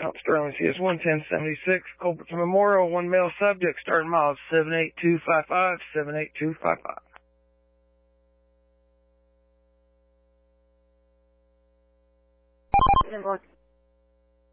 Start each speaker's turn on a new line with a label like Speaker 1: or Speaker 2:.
Speaker 1: Sterling CS 11076, Culbertson Memorial, one male subject, starting miles 78255, 78255.